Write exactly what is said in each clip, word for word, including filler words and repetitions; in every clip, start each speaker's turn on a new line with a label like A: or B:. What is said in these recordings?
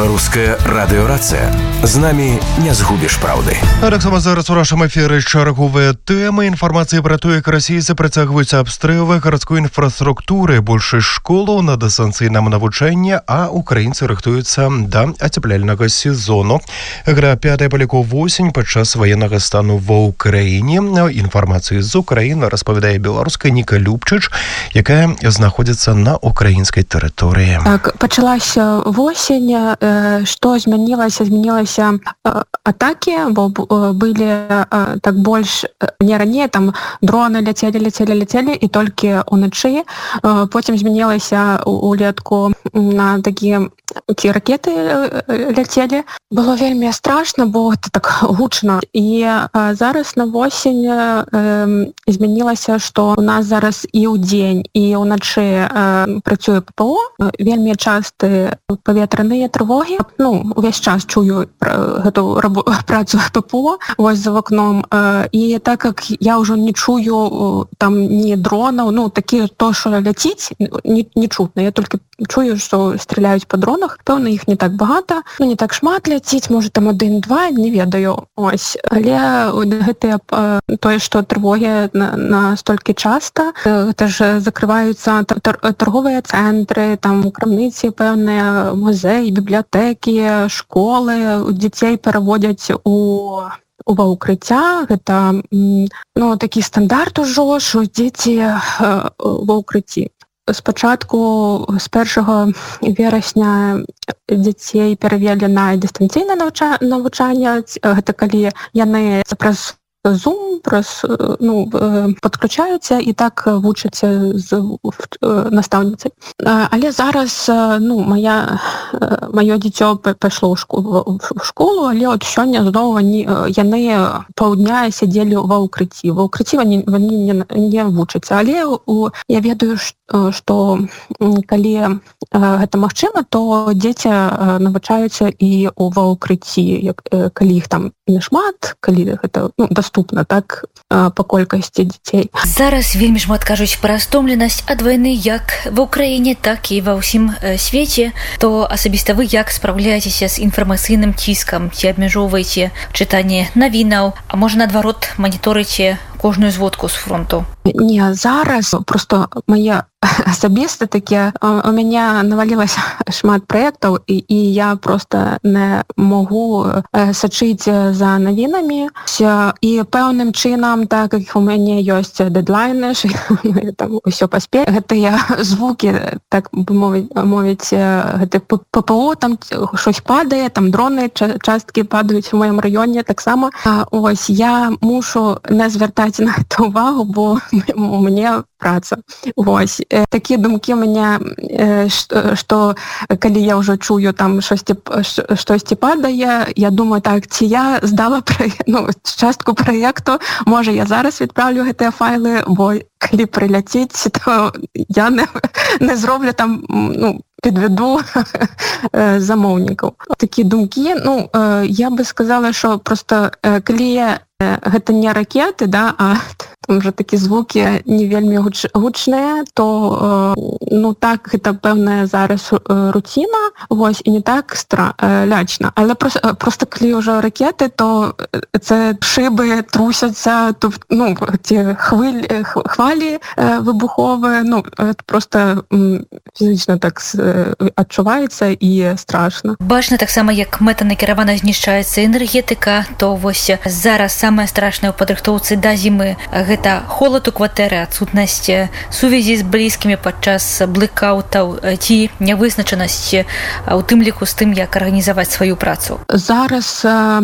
A: Беларуская радыёрацыя. З намі не згубіш праўды.
B: А таксама зараз у нашым эфіры чарговыя тэмы. Інфармацыі пра тое, як расійцы працягваюць абстрэлы гарадской інфраструктуры, большасць школаў на дыстанцыйным навучанні, а украінцы рыхтуюцца да ацяпляльнага сезону. Гра пятая па ліку восень падчас ваеннага стану ва ўкраіне. Інфармацыю з Украіны распавядае беларуска Ніка Любчыч, якая знаходзіцца на украінскай тэрыторыі.
C: Так, пачалася восень. Што змянілася? Змянілася атакі, бо былі так больш не раней, там дроны ляцелі, ляцелі, ляцелі, і толькі ўначы. Потым змянілася улетку на такія ці ракеты ляцелі. Было вельмі страшна, бо гэта так гучна. І зараз на восень змянілася, што у нас зараз і ўдзень, і ўначы працюе ППО. Вельмі часты паветраныя трывогі. Ну, увесь час чую гэту працу ППО вось за вакном. І так як я ўжо не чую там ні дронаў, ну, такі то, що ляціць, не, не чутно. Я толькі чую, што стреляюць па дронах. Пэўна, іх не так багата, ну, не так шмат ляціць, можа там один-два, не ведаю. Ось. Але гэтыя тое, што трывогі на, на столькі часта, гэта ж закрываюцца торговыя цэнтры, там крамніцы пэўныя, музеі, бібліятэкі, школы, дзяцей пераводзяць у ва ўкрыцця. Гэта ну, такі стандарт ужо, што дзеці ва ўкрыцці. Спачатку з першага верасня дзяцей перавялі на дыстанцыйнае навучанне. Гэта калі яны праз Zoom, праз, ну, падключаюцца і так вучацца з настаўніцай. Але зараз, ну, мая, маё дзіцё пайшло ў школу, в школу, але от сёння зноў яны паўдня сядзелі ва ўкрыцці. Ва ўкрыцці вони, вони не, не вучацца. Але у, я ведаю, што калі гэта магчыма, то дзеці навучаюцца і ва ўкрыцці, калі іх там не шмат, калі гэта, ну, доступна, так, па колькасці дзяцей.
D: Зараз вельмі шмат кажуць пра стомленасць ад вайны як ва ўкраіне, так і ва ўсім свеце. То асабіста вы як спраўляецеся з інфармацыйным ціскам? Ці абмяжоўваеце чытанне навінаў, а можа, наадварот, маніторыце кожную зводку з фронту?
C: Не, зараз просто моя асабіста таке, у мяне навалілася шмат праектаў, і, і я просто не могу сачыць за навінамі. І пэўным чынам, так як у мяне ёсць дедлайны, що там усё паспець, гэтыя звукі, так бы мовіць, мовіць гэта ППО, там щось падае, там дроны, часткі падаюць у маім раёне таксама. Ось, я мушу не звяртаць на гэта увагу, бо у мяне праца. Вось. Такія думкі у мяне, што калі я ўжо чую там штосьці, штосьці падае, я думаю, так, ці я здала праект, ну, частку праекту, можа, я зараз відправлю гэтыя файлы, бо калі прыляціць, то я не, не зроблю там, ну, підведу замовників. Такі думки, ну, я би сказала, що просто коли гэта не ракеты, да, а там вже такі звуки не вельмі гуч, гучныя, то ну так, гэта певна зараз рутина, ось, і не так стра, лячно. Але просто, просто коли вже ракети, то це шиби трусяться, то, ну, ті хвилі, хвалі вибухові, ну, просто фізично так адчувається і страшно.
D: Бачна так само, як метанакіравана знішчаецца энергетика, то вось зараз самае страшнае ў падрыхтоўцы да зімы гэта холад у кватэры, адсутнасць сувязі з блізкімі падчас блэкаутаў ці нявызначанасць у тым ліку з тым, як арганізаваць сваю працу.
C: Зараз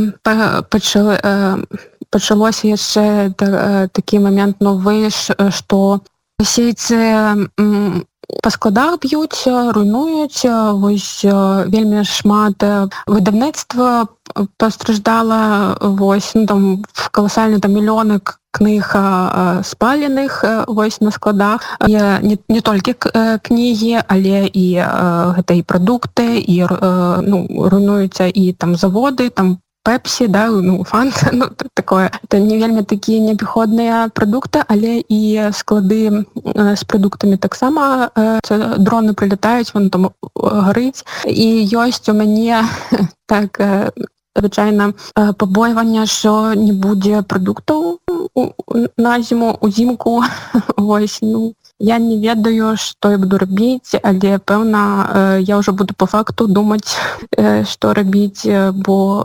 C: пачало, пачалося яшчэ такі момент новы, што расейцы па складах б'юць, руйнуюць, вось вельмі шмат видавництва постраждала, вось, ну, там колосальні там мільйони книг спалених вось на складах. Є не, не тільки книги, але і гэта і продукти, і ну, руйнуються і там заводи, там пепсі, да, ну, фанта, ну, такое. Это не вельмі такія неабыходныя прадукты, але і склады з прадуктамі таксама. Дроны прилетаюць, вон там гарыць. І ёсць у мяне так, звычайна, пабойванне, што не будзе прадуктаў на зіму, узімку. Вось, ну, я не ведаю, што я буду рабіць, але, пэўна, я ўжо буду па факту думаць, што рабіць, бо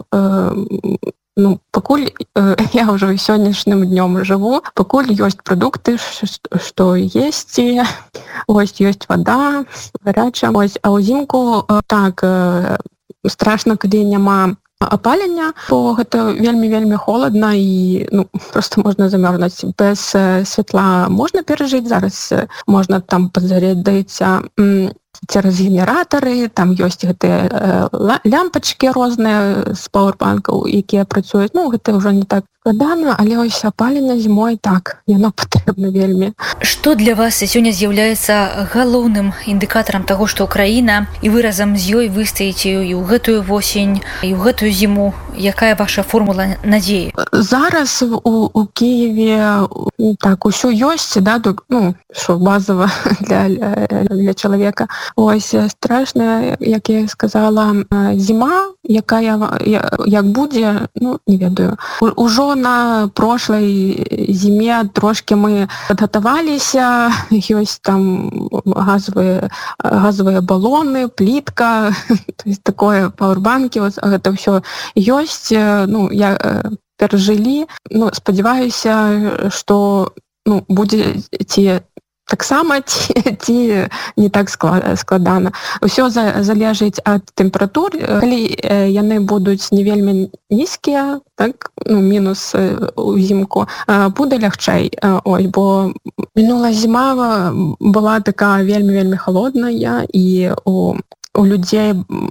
C: ну, пакуль я ўжо сённяшнім днём жыву, пакуль ёсць прадукты, што есці, ось ёсць вада, гарячая, ось, а ўзімку так страшна, калі няма апалення, бо гэта вельмі-вельмі холадна і ну, просто можна замёрзнуць. Без святла можна перажыць, зараз можна там падзарядзіцца цераз генератары, там ёсць гэтыя лямпачкі розныя з пауэрбанкаў, якія працуюць. Ну, гэта ўжо не так складана, але ось апалення зімой так, яно патрэбна вельмі.
D: Што для вас сёння з'яўляецца галоўным індыкатарам таго, што Украіна і вы разам з ёй выстаіце і ў гэтую восень, і ў гэтую зіму? Якая ваша формула надзеі?
C: Зараз у, у Киеве так усё ёсць, да, ну, што базава для, для чалавека. Ось страшна, як я сказала, зіма, якая як будзе, ну, не ведаю. Ужо на прошлой зіме трошки мы падгатаваліся, ёсць там газовыя, газовыя балоны, плітка, то есть такое, пауэрбанкі, гэта ўсё ёсць, ну, я перажылі, ну, спадзяваюся, што ну, будзе ці таксама ці, ці не так складана. Усё залежыць ад тэмператур. Калі яны будуць не вельмі нізкія, так, ну, мінус узімку, будзе лягчэй. Ой, бо мінула зіма была такая вельмі-вельмі холодная, і у у людзей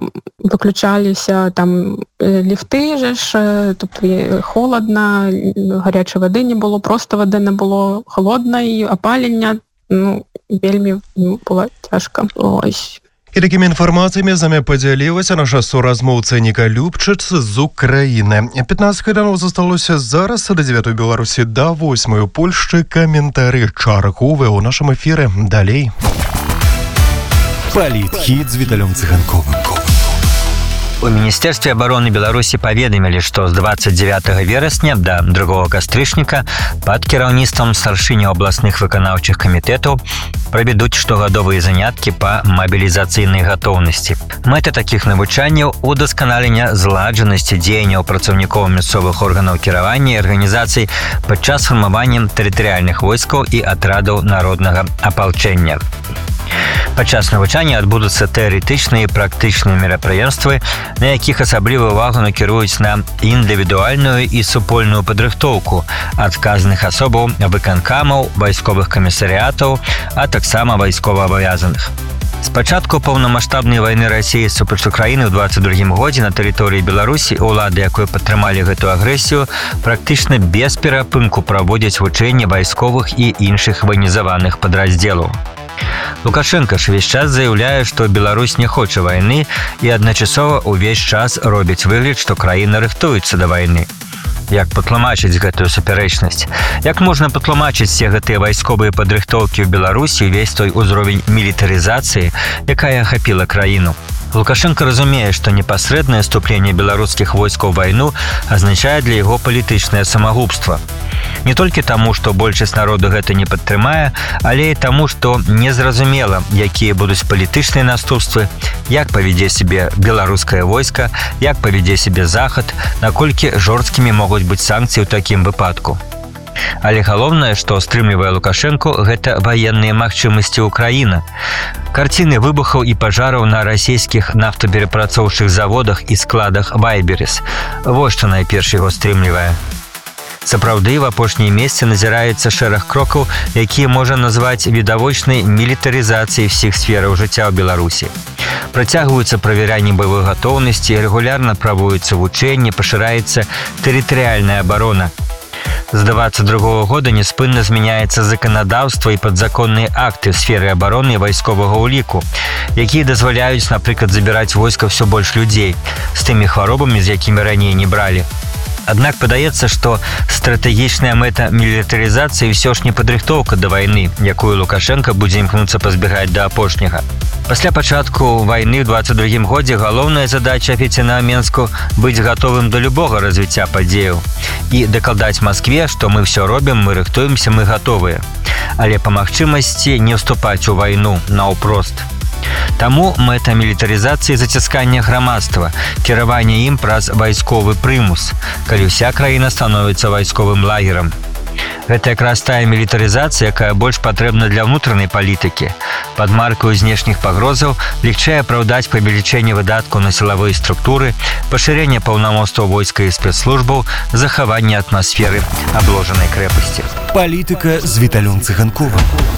C: выключаліся там ліфты ж, тобто холодна, гарячай вады не было, просто вады не було, холодна, і опалення, ну, вельмі ну, было цяжка. Ось.
B: І такими інформаціями з нами поділилася наша соразмовця Ніка Любчиц з України. пятнадцать хвилин зосталося зараз, до дев'ятої Білорусі, до восьмої у Польщі. Коментарі чаргові у нашому ефірі. Далі.
A: Политхит с Виталем Цыганковым.
E: У Министерстве обороны Беларуси поведомили, что с двадцать девятого вересня до другого кастрычніка под кіраўніцтвам старшыні областных выканаўчых камітэтаў правядуць штогадовыя заняткі по мобилизацыйнай готовности. Мэта таких навучанняў – удасканалення зладжанасці дзеянняў працаўнікоў мясцовых органаў кіравання і арганізацый падчас фармавання тэрытарыяльных войскаў і атрадаў народнага апалчэння. Падчас навучання адбудуцца тэарэтычныя і практычныя мерапрыемствы, на якіх асаблівую увагу накіруюць на індывідуальную і супольную падрыхтоўку адказных асобаў выканкамаў, вайсковых камісарыятаў, а таксама вайскоўваабавязаных. З пачатку паўнамаштабнай вайны Расіі супраць Украіны ў двадцать другім годзе на тэрыторыі Беларусі улады, якой падтрымалі гэту агрэсію, практычна без перапынку праводзяць вучэнні вайсковых і іншых ваенізаваных падраздзелаў. Лукашенко ж увесь час заяўляе, што Беларусь не хоча вайны, і адначасова ўвесь час робіць выгляд, што краіна рыхтуецца да вайны. Як патлумачыць гэтую супярэчнасць? Як можна патлумачыць все гэтыя вайсковыя падрыхтоўкі ў Беларусі, увесь той узровень мілітарызацыі, якая ахапіла краіну? Лукашенко разумее, што непасрэднае ступленне беларускіх войскаў у вайну азначае для яго палітычнае самагубства. Не толькі таму, што большасць народу гэта не падтрымае, але і таму, што незразумела, якія будуць палітычныя наступствы, як павядзе сябе беларускае войска, як павядзе сябе Захад, наколькі жорсткімі могуць быць санкцыі ў такім выпадку. Але галоўнае, што стрымлівае Лукашенко, гэта ваенныя магчымасці ўкраіны. Карціны выбухаў і пажараў на расійскіх нафтаперапрацоўчых заводах і складах Вайберис. Вось што найперш яго стрымлівае. Сапраўды, в апошнія месяцы назіраецца шэраг крокаў, якія можна назваць відавочнай мілітарызацыяй всіх сфераў жыцця ў Беларусі. Працягваюцца правяранні баявой гатоўнасці, рэгулярна праводзяцца вучэнні, пашыраецца тэрытарыяльная абарона. З двадцать другого года неспынна змяняецца заканадаўства і падзаконныя акты ў сферы абароны і вайсковага ўліку, якія дазваляюць, напрыклад, забіраць войска ўсё больш людзей з тымі хваробамі, з якімі раней не бралі. Аднак падаецца, што стратэгічная мэта мілітарызацыі ўсё ж не падрыхтоўка да вайны, якую Лукашенко будзе імкнуцца пазбегаць да апошняга. Пасля пачатку вайны ў двадцать другім годзе галоўная задача афіцыйнага Менску быць гатовым да любога развіцця падзеяў і дакладаць Маскве, што мы ўсё робім, мы рыхтуемся, мы гатовыя. Але па магчымасці не ўступаць у вайну наўпрост. Таму мэта мілітарызацыі заціскання грамадства, кіраванне ім праз вайсковы прымус, калі ўся краіна становіцца вайсковым лагерам. Гэта якраз тая мілітарызацыя, якая больш патрэбна для ўнутранай палітыкі. Пад маркаю знешніх пагрозаў легчэй апраўдаць павелічэнне выдаткаў на сілавыя структуры, пашырэнне паўнамоцтваў войска і спецслужбаў, захаванне атмасферы абложанай крэпасці.
A: Палітыка з Віталём Цыганковым.